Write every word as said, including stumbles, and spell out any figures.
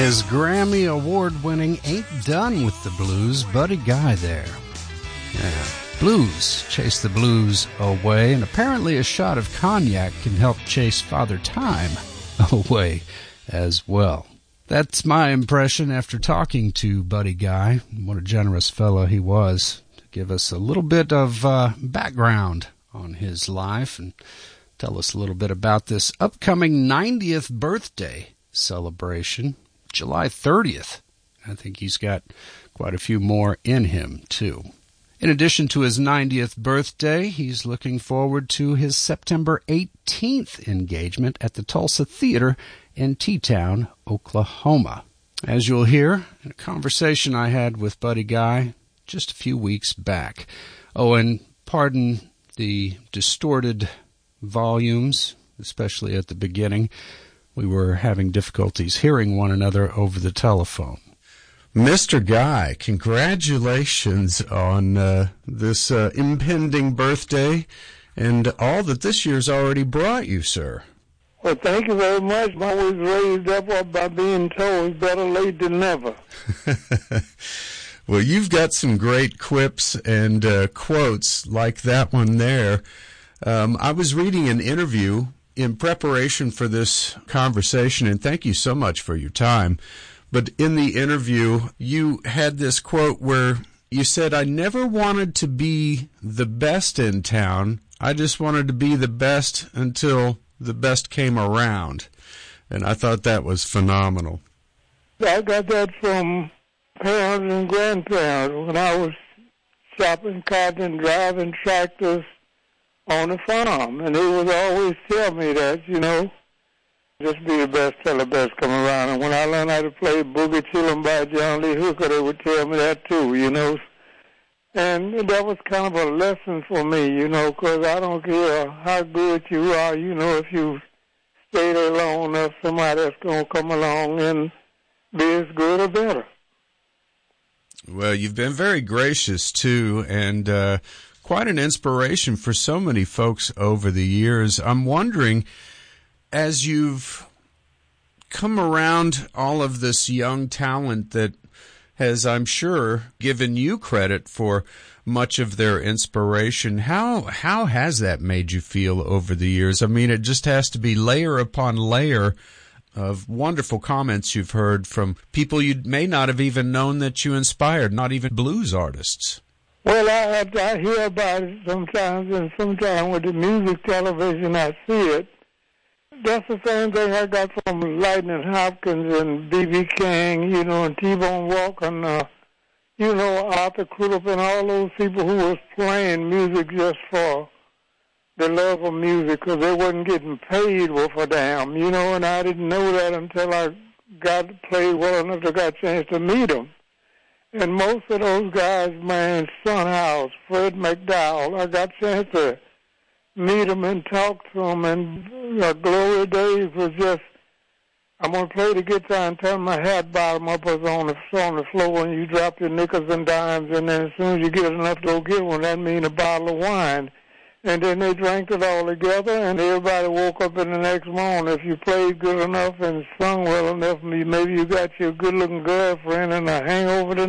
is Grammy Award-winning Ain't Done with the Blues, Buddy Guy there. Yeah. Blues chase the blues away, and apparently a shot of cognac can help chase Father Time away as well. That's my impression after talking to Buddy Guy. What a generous fellow he was to give us a little bit of uh, background on his life and tell us a little bit about this upcoming ninetieth birthday celebration, July thirtieth. I think he's got quite a few more in him, too. In addition to his ninetieth birthday, he's looking forward to his September eighteenth engagement at the Tulsa Theater in T-Town, Oklahoma. As you'll hear in a conversation I had with Buddy Guy just a few weeks back. Oh, and pardon the distorted volumes, especially at the beginning. We were having difficulties hearing one another over the telephone. Mister Guy, congratulations on uh, this uh, impending birthday and all that this year's already brought you, sir. Well, thank you very much. I'm always raised up by being told better late than never. Well, you've got some great quips and uh, quotes like that one there. Um, I was reading an interview in preparation for this conversation, and thank you so much for your time. But in the interview, you had this quote where you said, "I never wanted to be the best in town. I just wanted to be the best until the best came around." And I thought that was phenomenal. I got that from parents and grandparents when I was shopping cotton and driving tractors on the farm. And they would always tell me that, you know, just be the best till the best come around. And when I learned how to play Boogie Chillin' by John Lee Hooker, they would tell me that too, you know. And that was kind of a lesson for me, you know, because I don't care how good you are, you know, if you stay there long enough, somebody else going to come along and be as good or better. Well, you've been very gracious, too, and uh, quite an inspiration for so many folks over the years. I'm wondering, as you've come around all of this young talent that has, I'm sure, given you credit for much of their inspiration, how how has that made you feel over the years? I mean, it just has to be layer upon layer of wonderful comments you've heard from people you may not have even known that you inspired, not even blues artists. Well, I, I hear about it sometimes, and sometimes with the music television I see it. That's the same thing I got from Lightning Hopkins and B B King, you know, and T-Bone Walker and, uh, you know, Arthur Crudup and all those people who was playing music just for the love of music because they wasn't getting paid worth a damn, you know, and I didn't know that until I got played well enough to got a chance to meet them. And most of those guys, man, Son House, Fred McDowell, I got a chance to meet them and talk to them, and uh, Gloria Days was just, I'm going to play the guitar and turn my hat bottom up on the, on the floor, and you drop your nickels and dimes, and then as soon as you get enough to go get one, that means a bottle of wine. And then they drank it all together, and everybody woke up in the next morning. If you played good enough and sung well enough, maybe you got your good-looking girlfriend and a hangover the